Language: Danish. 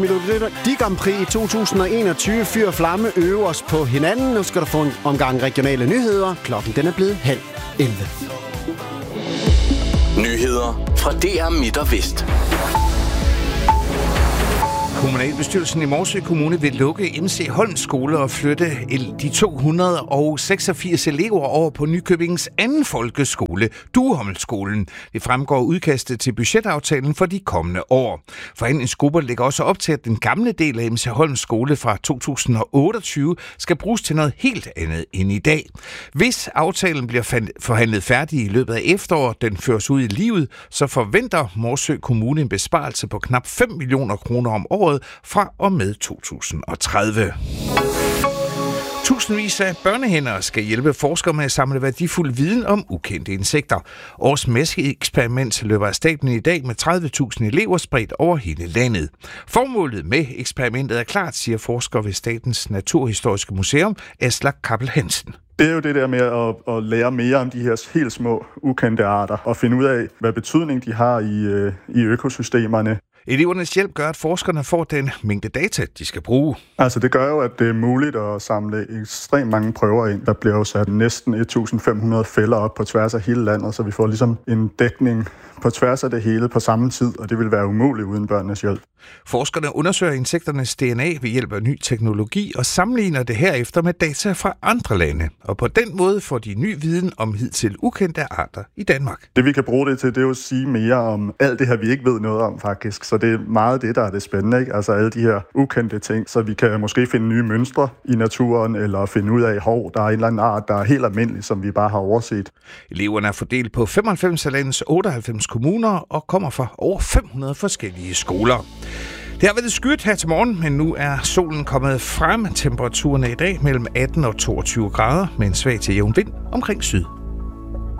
Melodi Grand Prix i 2021 fyr flamme øverst på hinanden. Nu skal du få en omgang regionale nyheder. Klokken den er blevet 10:30. Nyheder fra DR Midt og Vest. Kommunalbestyrelsen i Morsø Kommune vil lukke MC Holm Skole og flytte de 286 elever over på Nykøbings anden folkeskole, Dueholmskolen. Det fremgår udkastet til budgetaftalen for de kommende år. Forhandlingsgrupper lægger også op til, at den gamle del af MC Holm Skole fra 2028 skal bruges til noget helt andet end i dag. Hvis aftalen bliver forhandlet færdig i løbet af efteråret, den føres ud i livet, så forventer Morsø Kommune en besparelse på knap 5 millioner kroner om året fra og med 2030. Tusindvis af børnehænder skal hjælpe forskere med at samle værdifuld viden om ukendte insekter. Årets mæskeeksperiment løber af stablen i dag med 30.000 elever spredt over hele landet. Formålet med eksperimentet er klart, siger forsker ved Statens Naturhistoriske Museum, Aslak Kappel Hansen. Det er jo det der med at lære mere om de her helt små, ukendte arter, og finde ud af, hvad betydning de har i økosystemerne. Elevernes hjælp gør, at forskerne får den mængde data, de skal bruge. Altså det gør jo, at det er muligt at samle ekstremt mange prøver ind. Der bliver jo sat næsten 1.500 fælder op på tværs af hele landet, så vi får ligesom en dækning på tværs af det hele på samme tid, og det vil være umuligt uden børnenes hjælp. Forskerne undersøger insekternes DNA ved hjælp af ny teknologi og sammenligner det herefter med data fra andre lande. Og på den måde får de ny viden om hidtil ukendte arter i Danmark. Det vi kan bruge det til, det er jo at sige mere om alt det her, vi ikke ved noget om faktisk. Så det er meget det, der er det spændende, ikke? Altså alle de her ukendte ting, så vi kan måske finde nye mønstre i naturen, eller finde ud af, der er en eller anden art, der er helt almindelig, som vi bare har overset. Eleverne er fordelt på 95 af landets 98 kommuner og kommer fra over 500 forskellige skoler. Det har været skyet her til morgen, men nu er solen kommet frem. Temperaturerne i dag mellem 18 og 22 grader med en svag til jævn vind omkring syd.